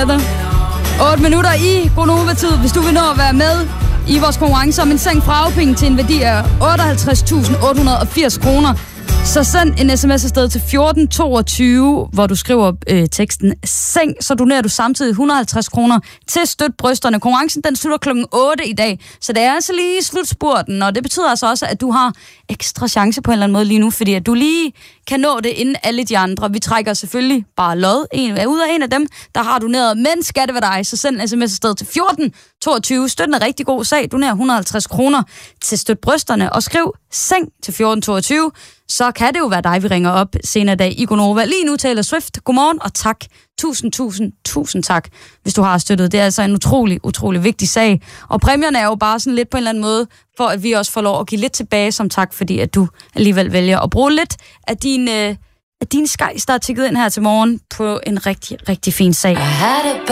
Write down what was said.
Together. 8 minutter i Gonova-tid, hvis du vil nå at være med i vores konkurrence om en seng fra Auping til en værdi af 58.880 kroner. Så send en sms afsted til 1422, hvor du skriver teksten seng, så donerer du samtidig 150 kroner til Støt Brysterne. Konkurrencen den slutter klokken 8 i dag, så det er altså lige slutspurten, og det betyder altså også, at du har ekstra chance på en eller anden måde lige nu, fordi at du lige kan nå det inden alle de andre. Vi trækker selvfølgelig bare lod ud af en af dem, der har doneret, men skal det være dig, så send en sms afsted til 1422. Støt en rigtig god sag, doner 150 kroner til Støt Brysterne, og skriv seng til 1422. Så kan det jo være dig, vi ringer op senere i dag i Gonova. Lige nu Taylor Swift. Godmorgen og tak. Tusind tak, hvis du har støttet. Det er altså en utrolig vigtig sag. Og præmierne er jo bare sådan lidt på en eller anden måde, for at vi også får lov at give lidt tilbage som tak, fordi at du alligevel vælger at bruge lidt af din skejs, der er tikket ind her til morgen på en rigtig fin sag.